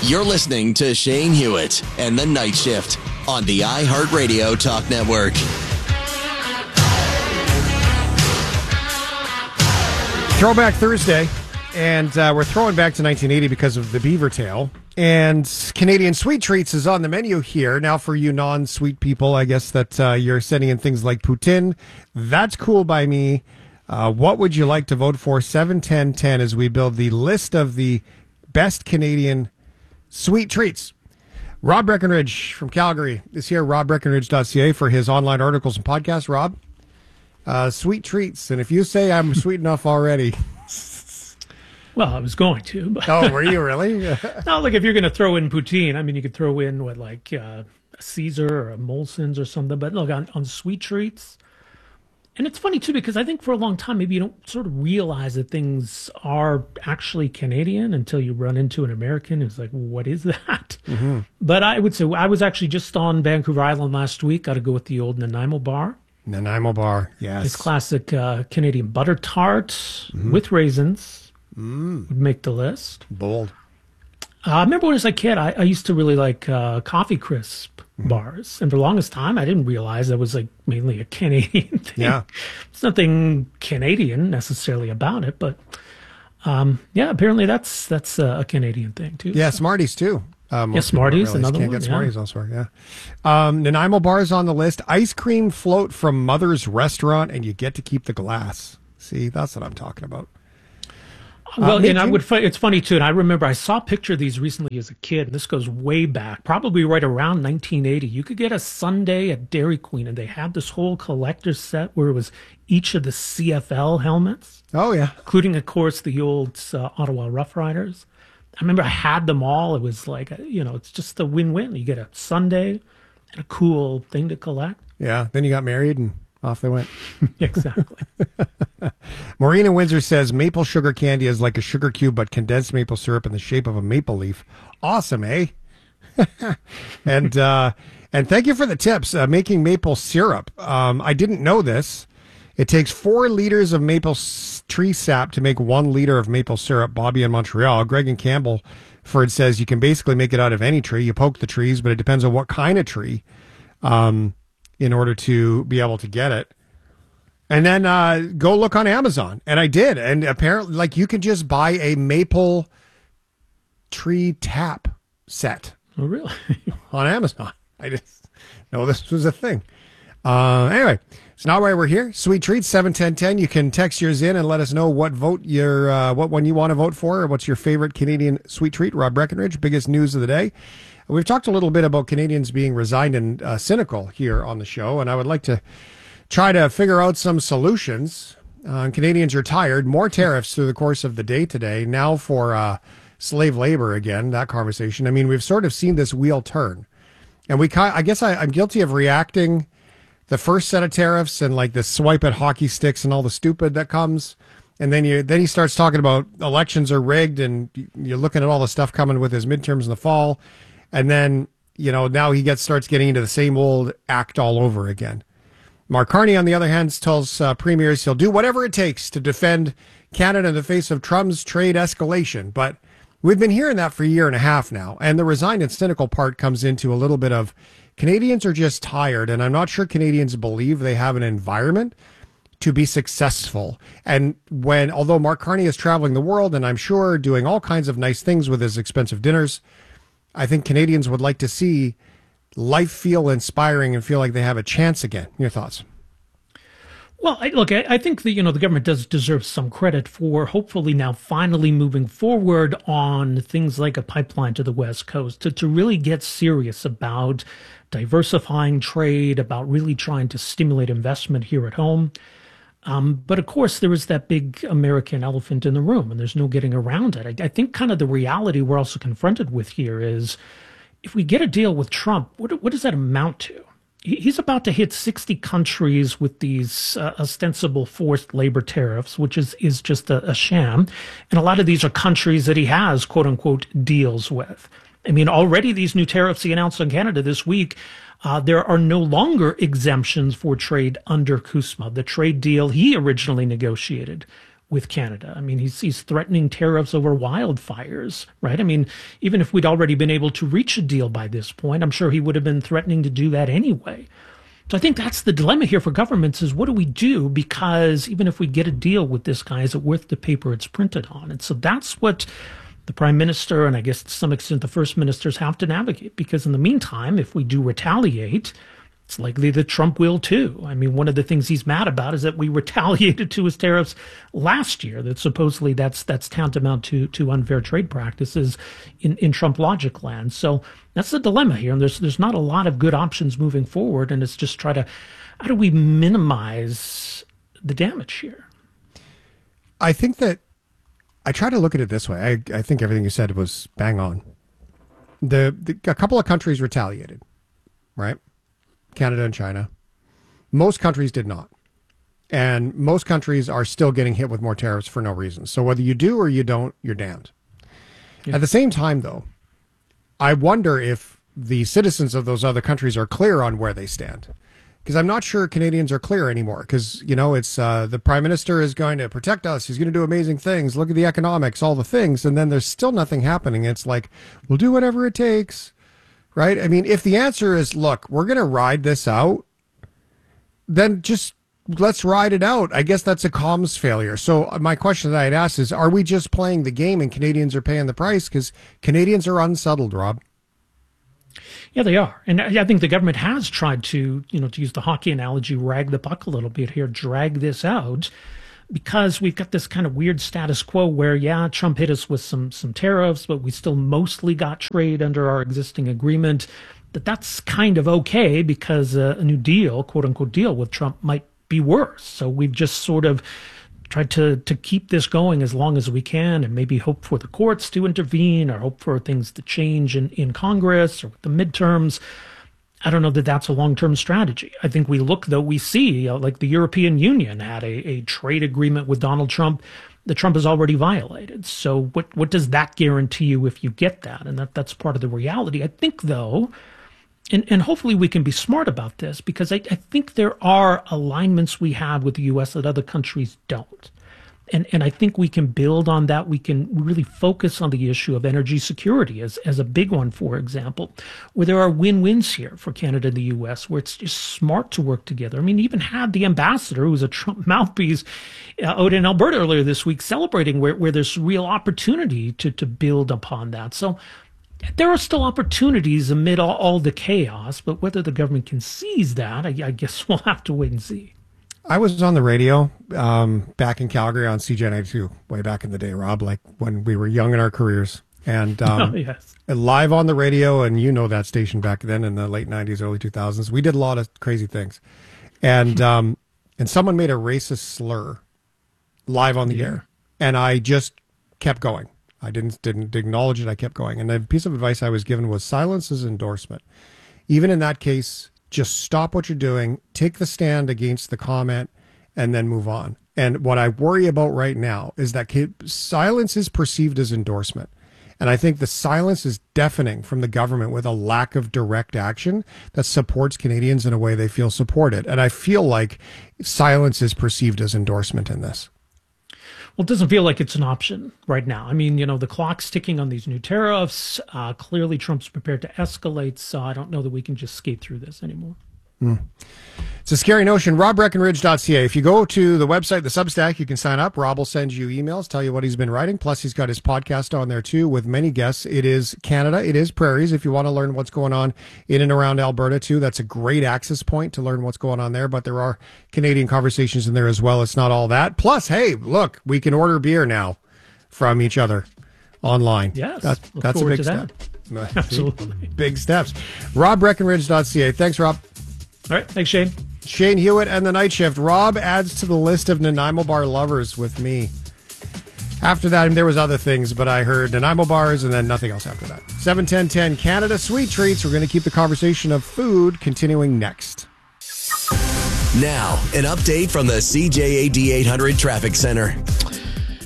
You're listening to Shane Hewitt and the Night Shift on the iHeartRadio Talk Network. Throwback Thursday, and we're throwing back to 1980 because of the beaver tail. And Canadian Sweet Treats is on the menu here. Now, for you non-sweet people, I guess that you're sending in things like poutine. That's cool by me. What would you like to vote for? 7-10-10 as we build the list of the best Canadian sweet treats. Rob Breckenridge from Calgary is here, robbreckenridge.ca, for his online articles and podcasts. Rob, sweet treats. And if you say I'm sweet enough already... Well, I was going to. But oh, were you really? No, like if you're going to throw in poutine, I mean, you could throw in a Caesar or a Molson's or something. But look, on sweet treats, and it's funny too because I think for a long time maybe you don't sort of realize that things are actually Canadian until you run into an American who's like, "What is that?" Mm-hmm. But I would say I was actually just on Vancouver Island last week. Got to go with the old Nanaimo bar. Nanaimo bar, yes. It's classic Canadian butter tart with raisins. Would make the list. Bold. I remember when I was a kid, I used to really like Coffee Crisp bars. And for the longest time, I didn't realize that was like mainly a Canadian thing. Yeah. There's nothing Canadian necessarily about it. But yeah, apparently that's a Canadian thing too. Yeah, Smarties too. Yeah, Smarties, another can't one. Get Smarties elsewhere, yeah. Nanaimo bar is on the list. Ice cream float from Mother's Restaurant, and you get to keep the glass. See, that's what I'm talking about. Well, and it's funny too, and I remember I saw a picture of these recently as a kid, and this goes way back, probably right around 1980. You could get a sundae at Dairy Queen, and they had this whole collector's set where it was each of the CFL helmets. Oh, yeah. Including, of course, the old Ottawa Rough Riders. I remember I had them all. It was like, it's just a win-win. You get a sundae and a cool thing to collect. Yeah, then you got married and off they went. Exactly. Maureen in Windsor says maple sugar candy is like a sugar cube, but condensed maple syrup in the shape of a maple leaf. Awesome, eh? And thank you for the tips. Making maple syrup. I didn't know this. It takes 4 liters of maple tree sap to make 1 liter of maple syrup. Bobby in Montreal. Greg and Campbellford says you can basically make it out of any tree. You poke the trees, but it depends on what kind of tree. In order to be able to get it. And then go look on Amazon. And I did. And apparently, you can just buy a maple tree tap set. Oh, really? On Amazon. I just know this was a thing. Anyway, it's not why we're here. Sweet treats, 7-10-10. You can text yours in and let us know what one you want to vote for, or what's your favorite Canadian sweet treat. Rob Breckenridge, biggest news of the day. We've talked a little bit about Canadians being resigned and cynical here on the show, and I would like to try to figure out some solutions. Canadians are tired. More tariffs through the course of the day today. Now for slave labor again, that conversation. I mean, we've sort of seen this wheel turn. And I guess I'm guilty of reacting the first set of tariffs and the swipe at hockey sticks and all the stupid that comes. And then he starts talking about elections are rigged, and you're looking at all the stuff coming with his midterms in the fall. And then, now he starts getting into the same old act all over again. Mark Carney, on the other hand, tells premiers he'll do whatever it takes to defend Canada in the face of Trump's trade escalation. But we've been hearing that for a year and a half now. And the resigned and cynical part comes into a little bit of Canadians are just tired. And I'm not sure Canadians believe they have an environment to be successful. And although Mark Carney is traveling the world, and I'm sure doing all kinds of nice things with his expensive dinners, I think Canadians would like to see life feel inspiring and feel like they have a chance again. Your thoughts? Well, I think the government does deserve some credit for hopefully now finally moving forward on things like a pipeline to the West Coast to really get serious about diversifying trade, about really trying to stimulate investment here at home. But of course, there is that big American elephant in the room, and there's no getting around it. I think kind of the reality we're also confronted with here is if we get a deal with Trump, what does that amount to? He's about to hit 60 countries with these ostensible forced labor tariffs, which is just a sham. And a lot of these are countries that he has, quote unquote, deals with. I mean, already these new tariffs he announced on Canada this week, there are no longer exemptions for trade under CUSMA, the trade deal he originally negotiated with Canada. I mean, he's threatening tariffs over wildfires, right? I mean, even if we'd already been able to reach a deal by this point, I'm sure he would have been threatening to do that anyway. So I think that's the dilemma here for governments is what do we do? Because even if we get a deal with this guy, is it worth the paper it's printed on? And so that's what the prime minister and I guess to some extent the first ministers have to navigate. Because in the meantime, if we do retaliate, it's likely that Trump will too. I mean, one of the things he's mad about is that we retaliated to his tariffs last year. That supposedly that's tantamount to unfair trade practices in Trump logic land. So that's the dilemma here. And there's not a lot of good options moving forward. And it's just how do we minimize the damage here? I think that I try to look at it this way. I think everything you said was bang on. A couple of countries retaliated, right? Canada and China. Most countries did not. And most countries are still getting hit with more tariffs for no reason. So whether you do or you don't, you're damned. Yeah. At the same time, though, I wonder if the citizens of those other countries are clear on where they stand. Because I'm not sure Canadians are clear anymore. Because, it's the prime minister is going to protect us. He's going to do amazing things. Look at the economics, all the things. And then there's still nothing happening. It's like, we'll do whatever it takes. Right? I mean, if the answer is, look, we're going to ride this out, then just let's ride it out. I guess that's a comms failure. So my question that I'd ask is, are we just playing the game and Canadians are paying the price? Because Canadians are unsettled, Rob. Yeah, they are. And I think the government has tried to, to use the hockey analogy, rag the puck a little bit here, drag this out. Because we've got this kind of weird status quo where, Trump hit us with some tariffs, but we still mostly got trade under our existing agreement. That's kind of okay because a new deal, quote unquote deal with Trump might be worse. So we've just sort of tried to keep this going as long as we can and maybe hope for the courts to intervene or hope for things to change in Congress or with the midterms. I don't know that that's a long-term strategy. I think we see like the European Union had a trade agreement with Donald Trump that Trump has already violated. So what does that guarantee you if you get that? And that's part of the reality. I think, though, and hopefully we can be smart about this because I think there are alignments we have with the U.S. that other countries don't. And I think we can build on that. We can really focus on the issue of energy security as a big one, for example, where there are win-wins here for Canada and the U.S., where it's just smart to work together. I mean, even had the ambassador, who was a Trump mouthpiece, out in Alberta earlier this week, celebrating where there's real opportunity to build upon that. So there are still opportunities amid all the chaos, but whether the government can seize that, I guess we'll have to wait and see. I was on the radio back in Calgary on CJ92 way back in the day, Rob, like when we were young in our careers. And yes. Live on the radio, and that station back then in the late 90s, early 2000s, we did a lot of crazy things. And someone made a racist slur live on the air, and I just kept going. I didn't acknowledge it. I kept going. And the piece of advice I was given was silence is endorsement. Even in that case, just stop what you're doing, take the stand against the comment, and then move on. And what I worry about right now is that silence is perceived as endorsement. And I think the silence is deafening from the government with a lack of direct action that supports Canadians in a way they feel supported. And I feel like silence is perceived as endorsement in this. Well, it doesn't feel like it's an option right now. I mean, the clock's ticking on these new tariffs. Clearly, Trump's prepared to escalate, so I don't know that we can just skate through this anymore. It's a scary notion. RobBreckenridge.ca. If you go to the website, the Substack, you can sign up. Rob will send you emails, tell you what he's been writing. Plus, he's got his podcast on there, too, with many guests. It is Canada. It is Prairies. If you want to learn what's going on in and around Alberta, too, that's a great access point to learn what's going on there. But there are Canadian conversations in there as well. It's not all that. Plus, hey, look, we can order beer now from each other online. Yes. That's a big step. Absolutely. Big steps. RobBreckenridge.ca. Thanks, Rob. All right. Thanks, Shane. Shane Hewitt and the Night Shift. Rob adds to the list of Nanaimo Bar lovers with me. After that, there was other things, but I heard Nanaimo bars and then nothing else after that. 7:10 Canada Sweet Treats. We're going to keep the conversation of food continuing next. Now, an update from the CJAD 800 Traffic Center.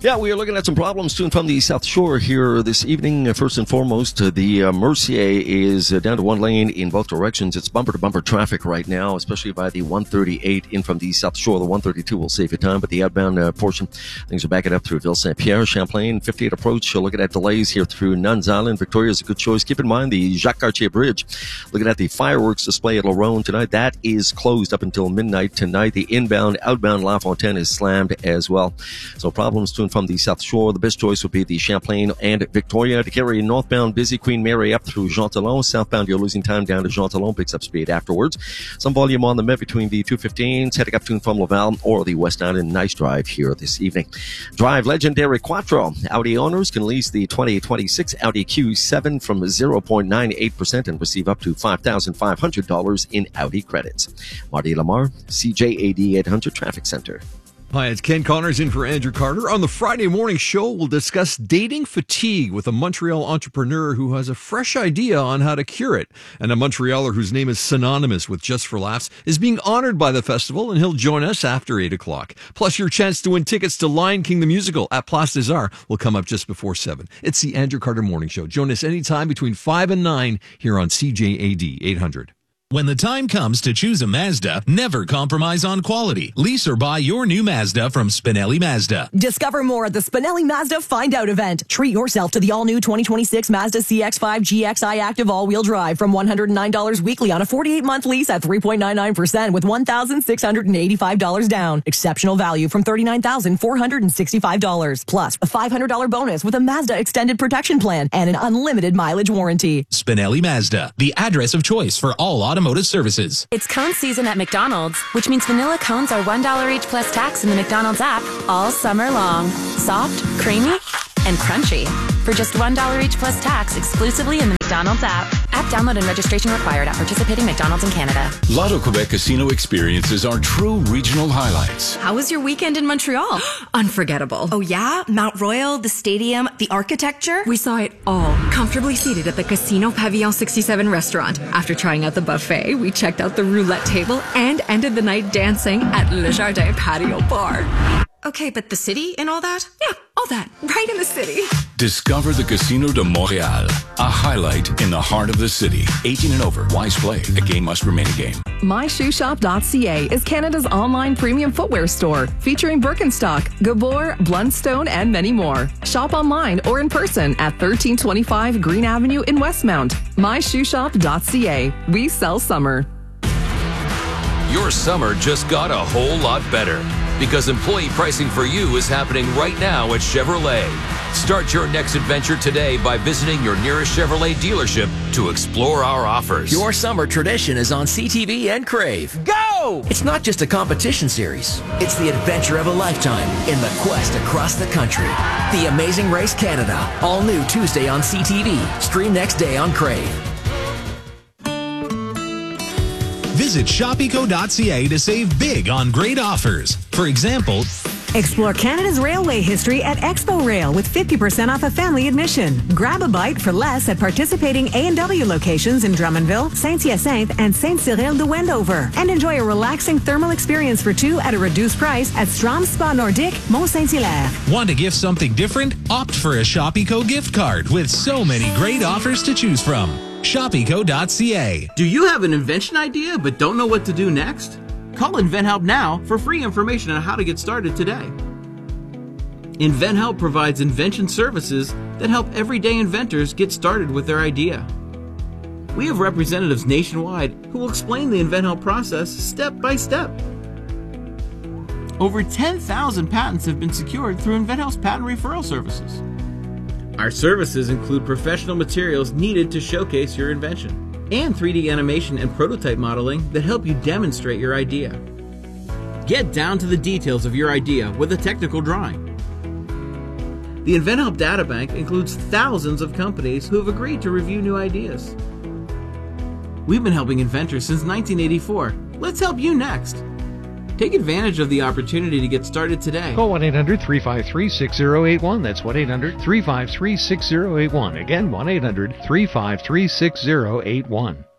Yeah, we are looking at some problems to and from the South Shore here this evening. First and foremost, the Mercier is down to one lane in both directions. It's bumper-to-bumper traffic right now, especially by the 138 in from the South Shore. The 132 will save you time, but the outbound portion, things are backing up through Ville-Saint-Pierre, Champlain, 58 approach. Looking at delays here through Nuns Island. Victoria is a good choice. Keep in mind the Jacques-Cartier Bridge. Looking at the fireworks display at Laronde tonight, that is closed up until midnight tonight. The inbound, outbound La Fontaine is slammed as well. So problems to and from the South Shore. The best choice would be the Champlain and Victoria. To carry northbound, busy Queen Mary up through Jean Talon. Southbound, you're losing time down to Jean Talon. Picks up speed afterwards. Some volume on the Met between the 215s, heading up to and from Laval or the West Island. Nice drive here this evening. Drive legendary Quattro. Audi owners can lease the 2026 Audi Q7 from 0.98% and receive up to $5,500 in Audi credits. Marty Lamar, CJAD 800 Traffic Center. Hi, it's Ken Connors in for Andrew Carter. On the Friday morning show, we'll discuss dating fatigue with a Montreal entrepreneur who has a fresh idea on how to cure it. And a Montrealer whose name is synonymous with Just for Laughs is being honored by the festival, and he'll join us after 8 o'clock. Plus, your chance to win tickets to Lion King the Musical at Place des Arts will come up just before 7. It's the Andrew Carter Morning Show. Join us anytime between 5 and 9 here on CJAD 800. When the time comes to choose a Mazda, never compromise on quality. Lease or buy your new Mazda from Spinelli Mazda. Discover more at the Spinelli Mazda Find Out event. Treat yourself to the all-new 2026 Mazda CX-5 GXI Active all-wheel drive from $109 weekly on a 48-month lease at 3.99% with $1,685 down. Exceptional value from $39,465. Plus, a $500 bonus with a Mazda Extended Protection Plan and an unlimited mileage warranty. Spinelli Mazda, the address of choice for all automotive services. It's cone season at McDonald's, which means vanilla cones are $1 each plus tax in the McDonald's app all summer long. Soft, creamy, and crunchy. For just $1 each plus tax exclusively in the McDonald's app. App download and registration required at participating McDonald's in Canada. Lotto Quebec Casino experiences are true regional highlights. How was your weekend in Montreal? Unforgettable. Oh yeah? Mount Royal, the stadium, the architecture? We saw it all, comfortably seated at the Casino Pavillon 67 restaurant. After trying out the buffet, we checked out the roulette table and ended the night dancing at Le Jardin Patio Bar. Okay, but the city and all that? Yeah, all that, right in the city. Discover the Casino de Montréal, a highlight in the heart of the city. 18 and over, wise play. A game must remain a game. MyShoeshop.ca is Canada's online premium footwear store, featuring Birkenstock, Gabor, Blundstone, and many more. Shop online or in person at 1325 Green Avenue in Westmount. MyShoeshop.ca. We sell summer. Your summer just got a whole lot better because employee pricing for you is happening right now at Chevrolet. Start your next adventure today by visiting your nearest Chevrolet dealership to explore our offers. Your summer tradition is on CTV and Crave. Go! It's not just a competition series. It's the adventure of a lifetime in the quest across the country. The Amazing Race Canada. All new Tuesday on CTV. Stream next day on Crave. Visit shopeco.ca to save big on great offers. For example, explore Canada's railway history at Expo Rail with 50% off a family admission. Grab a bite for less at participating A&W locations in Drummondville, Saint-Hyacinthe, and Saint-Cyril de Wendover. And enjoy a relaxing thermal experience for two at a reduced price at Strom Spa Nordique, Mont-Saint-Hilaire. Want to gift something different? Opt for a Shopeco gift card with so many great offers to choose from. Shopeco.ca. Do you have an invention idea but don't know what to do next? Call InventHelp now for free information on how to get started today. InventHelp provides invention services that help everyday inventors get started with their idea. We have representatives nationwide who will explain the InventHelp process step by step. Over 10,000 patents have been secured through InventHelp's patent referral services. Our services include professional materials needed to showcase your invention and 3D animation and prototype modeling that help you demonstrate your idea. Get down to the details of your idea with a technical drawing. The InventHelp Databank includes thousands of companies who have agreed to review new ideas. We've been helping inventors since 1984. Let's help you next. Take advantage of the opportunity to get started today. Call 1-800-353-6081. That's 1-800-353-6081. Again, 1-800-353-6081.